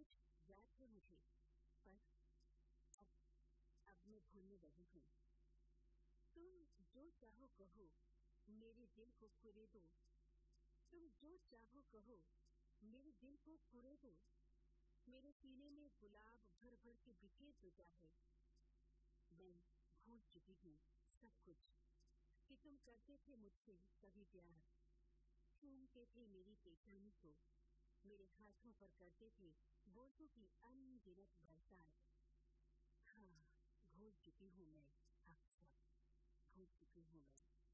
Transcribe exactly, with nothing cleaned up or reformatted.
कुछ याद है मुझे, पर अब अब मैं भूलने लगी हूँ। तुम जो चाहो कहो, मेरे दिल को कुरे दो। तुम जो चाहो कहो, मेरे दिल को कुरे दो। मेरे सीने में गुलाब भर भर के बिखेर दो चाहे। मैं भूल चुकी हूँ सब कुछ कि तुम करते थे मुझसे कभी प्यार। चूमते थे मेरी पेशानी को, मेरे हाथों पर करते थे बोलतों की अनगिनत बरसात। हाँ, भूल चुकी हूँ मैं, अब सब भूल चुकी हूँ मैं।